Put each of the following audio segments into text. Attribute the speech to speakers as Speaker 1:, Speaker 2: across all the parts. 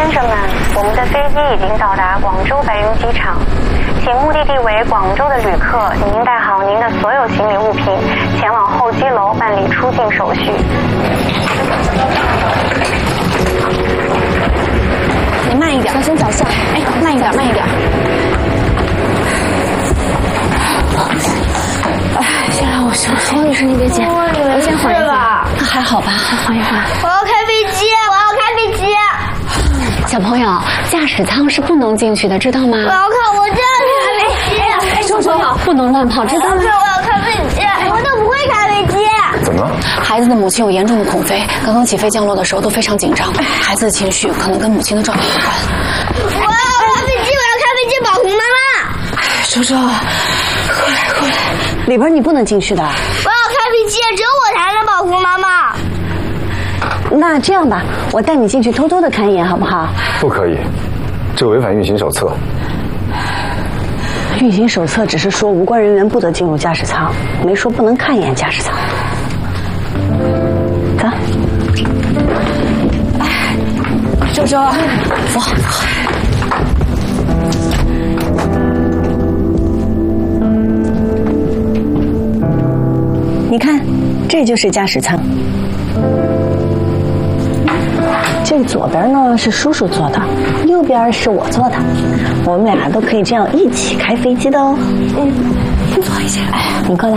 Speaker 1: 先生们，我们的飞机已经到达广州白云机场，请目的地为广州的旅客，您带好您的所有行李物品，前往候机楼办理出境手续。
Speaker 2: 你慢一点，小心脚下。哎，慢一点，慢一点。哎，先让我休息。王女士，你别急，我先缓一缓。还好吧？缓一缓。
Speaker 3: 我要开飞机，我要开飞机。
Speaker 2: 小朋友，驾驶舱是不能进去的，知道吗？
Speaker 3: 我要看，我真的开飞机。
Speaker 2: 哎，说不能乱跑，知道吗？
Speaker 3: 我要开飞机，我都不会开飞机。
Speaker 4: 怎么了？
Speaker 2: 孩子的母亲有严重的恐飞，刚刚起飞降落的时候都非常紧张，孩子的情绪可能跟母亲的状态有关。
Speaker 3: 我要开飞机，我要开飞机保护妈妈。
Speaker 2: 周周，过来，里边你不能进去的。
Speaker 3: 我要开飞机，只有我才能保护妈妈。
Speaker 2: 那这样吧，我带你进去偷偷的看一眼，好不好？
Speaker 4: 不可以，这违反运行手册。
Speaker 2: 运行手册只是说无关人员不得进入驾驶舱，没说不能看一眼驾驶舱。走。周周，走。你看，这就是驾驶舱。这左边呢是叔叔坐的，右边是我坐的，我们俩都可以这样一起开飞机的哦。先坐一下，哎，你过来。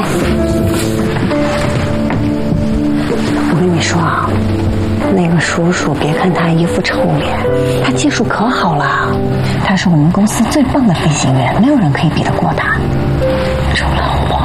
Speaker 2: 我跟你说啊，那个叔叔别看他一副臭脸，他技术可好了，他是我们公司最棒的飞行员，没有人可以比得过他，除了我。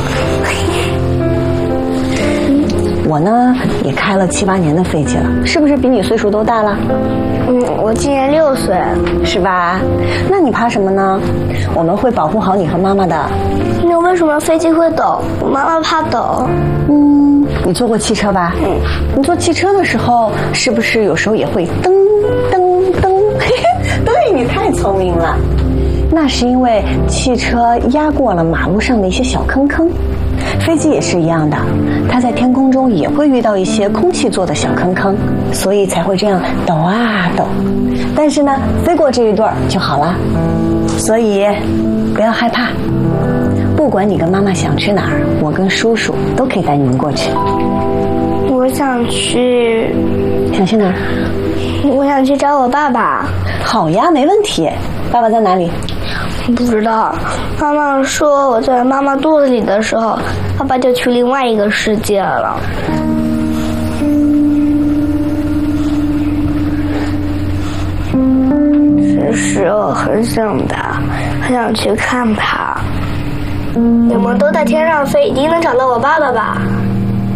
Speaker 2: 我呢也开了7、8年的飞机了，是不是比你岁数都大了？
Speaker 3: 我今年6岁，
Speaker 2: 是吧？那你怕什么呢？我们会保护好你和妈妈的。
Speaker 3: 那为什么飞机会抖？我妈妈怕抖。
Speaker 2: 你坐过汽车吧？你坐汽车的时候，是不是有时候也会噔噔噔？对，你太聪明了。那是因为汽车压过了马路上的一些小坑坑。飞机也是一样的，它在天空中也会遇到一些空气做的小坑坑，所以才会这样抖啊抖。但是呢，飞过这一段就好了，所以不要害怕。不管你跟妈妈想去哪儿，我跟叔叔都可以带你们过去。
Speaker 3: 我想去
Speaker 2: 哪儿？
Speaker 3: 我想去找我爸爸。
Speaker 2: 好呀，没问题。爸爸在哪里？
Speaker 3: 不知道，妈妈说我在妈妈肚子里的时候，爸爸就去另外一个世界了。其实我很想他，很想去看他。我们都在天上飞，一定能找到我爸爸吧？